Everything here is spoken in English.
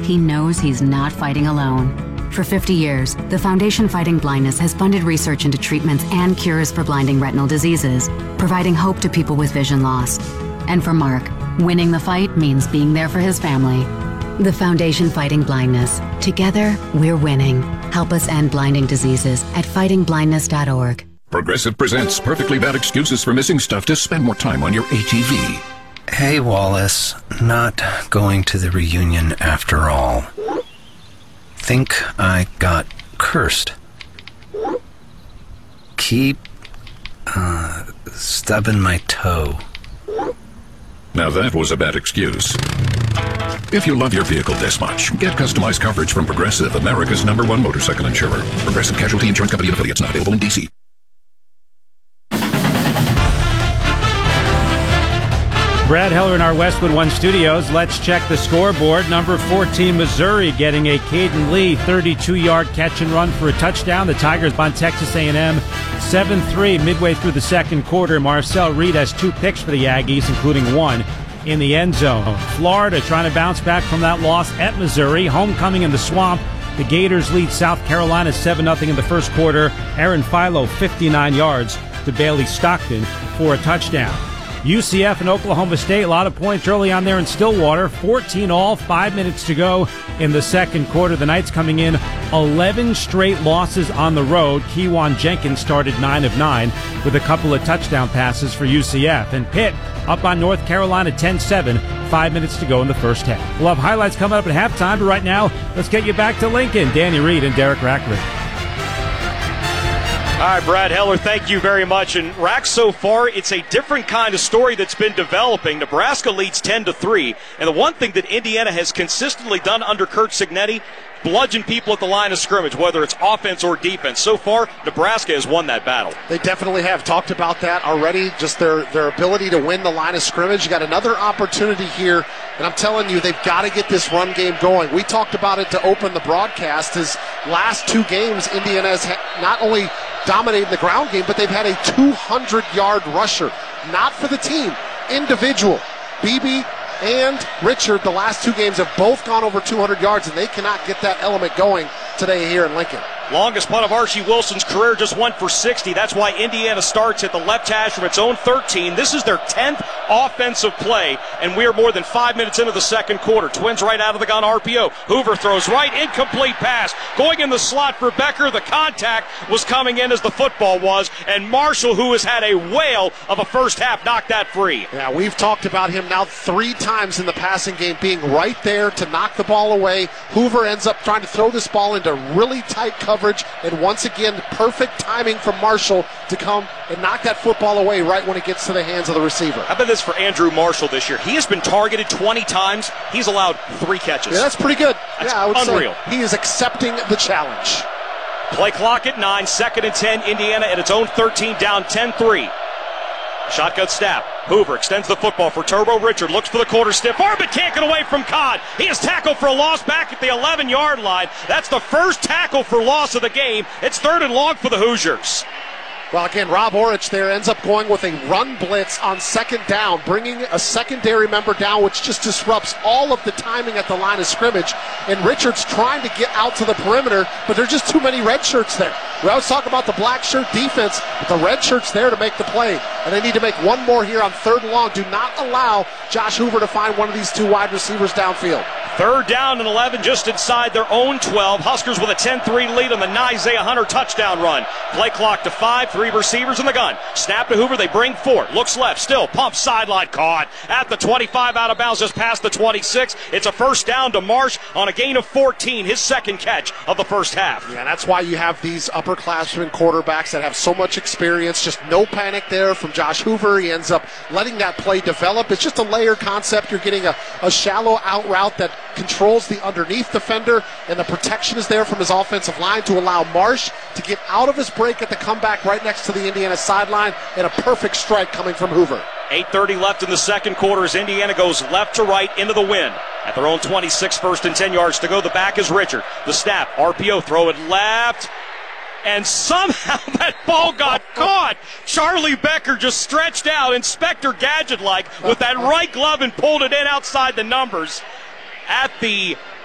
he knows he's not fighting alone. For 50 years, the Foundation Fighting Blindness has funded research into treatments and cures for blinding retinal diseases, providing hope to people with vision loss. And for Mark, winning the fight means being there for his family. The Foundation Fighting Blindness. Together, we're winning. Help us end blinding diseases at fightingblindness.org. Progressive presents Perfectly Bad Excuses for Missing Stuff to spend more time on your ATV. Hey, Wallace. Not going to the reunion after all. Think I got cursed. Keep, stubbing my toe. Now that was a bad excuse. If you love your vehicle this much, get customized coverage from Progressive, America's #1 motorcycle insurer. Progressive Casualty Insurance Company and affiliates, not available in D.C. Brad Heller in our Westwood One studios. Let's check the scoreboard. Number 14, Missouri, getting a Caden Lee 32-yard catch and run for a touchdown. The Tigers on Texas A&M 7-3 midway through the second quarter. Marcel Reed has 2 picks for the Aggies, including 1 in the end zone. Florida trying to bounce back from that loss at Missouri. Homecoming in the Swamp. The Gators lead South Carolina 7-0 in the first quarter. Aaron Philo 59 yards to Bailey Stockton for a touchdown. UCF and Oklahoma State, a lot of points early on there in Stillwater. 14 all, 5 minutes to go in the second quarter. The Knights coming in 11 straight losses on the road. Kewan Jenkins started 9 of 9 with a couple of touchdown passes for UCF. And Pitt up on North Carolina 10-7, 5 minutes to go in the first half. We'll have highlights coming up at halftime, but right now, let's get you back to Lincoln. Danny Reed and Derek Rackley. All right, Brad Heller, thank you very much. And Rack, so far, it's a different kind of story that's been developing. Nebraska leads 10-3, and the one thing that Indiana has consistently done under Curt Cignetti, bludgeon people at the line of scrimmage, whether it's offense or defense. So far, Nebraska has won that battle. They definitely have talked about that already, just their ability to win the line of scrimmage. You got another opportunity here, and I'm telling you, they've got to get this run game going. We talked about it to open the broadcast. His last 2 games, Indiana has not only dominated the ground game, but they've had a 200-yard rusher. Not for the team, individual. Beebe and Richard, the last 2 games, have both gone over 200 yards, and they cannot get that element going today here in Lincoln. Longest punt of Archie Wilson's career, just went for 60. That's why Indiana starts at the left hash from its own 13. This is their 10th offensive play, and we are more than 5 minutes into the second quarter. Twins right out of the gun, RPO. Hoover throws right, incomplete pass. Going in the slot for Becker. The contact was coming in as the football was, and Marshall, who has had a whale of a first half, knocked that free. Yeah, we've talked about him now 3 times in the passing game, being right there to knock the ball away. Hoover ends up trying to throw this ball into really tight coverage, and once again, perfect timing from Marshall to come and knock that football away right when it gets to the hands of the receiver. How about this for Andrew Marshall this year? He has been targeted 20 times. He's allowed 3 catches. Yeah, that's pretty good. That's I would unreal. say he is accepting the challenge. Play clock at 9, 2nd and 10. Indiana at its own 13, down 10-3. Shotgun snap. Hoover extends the football for Turbo. Richard looks for the quarter stiff arm, but can't get away from Codd. He is tackled for a loss back at the 11-yard line. That's the first tackle for loss of the game. It's 3rd and long for the Hoosiers. Well, again, Rob Orich there ends up going with a run blitz on 2nd down, bringing a secondary member down, which just disrupts all of the timing at the line of scrimmage. And Richard's trying to get out to the perimeter, but there's just too many red shirts there. We always talk about the black shirt defense, but the red shirt's there to make the play. And they need to make one more here on 3rd and long. Do not allow Josh Hoover to find one of these 2 wide receivers downfield. 3rd down and 11, just inside their own 12. Huskers with a 10-3 lead on the Isaiah Hunter touchdown run. Play clock to 5, 3 receivers in the gun. Snap to Hoover, they bring 4. Looks left, still, pump, sideline, caught. At the 25, out of bounds, just past the 26. It's a first down to Marsh on a gain of 14, his 2nd catch of the first half. Yeah, that's why you have these upperclassmen quarterbacks that have so much experience. Just no panic there from Josh Hoover. He ends up letting that play develop. It's just a layered concept. You're getting a shallow out route that controls the underneath defender, and the protection is there from his offensive line to allow Marsh to get out of his break at the comeback right next to the Indiana sideline, and a perfect strike coming from Hoover. 8:30 left in the second quarter as Indiana goes left to right into the wind. At their own 26, 1st and 10 yards to go. The back is Richard. The snap, RPO, throw it left. And somehow that ball got caught. Charlie Becker just stretched out, Inspector Gadget-like, with that right glove and pulled it in outside the numbers. At the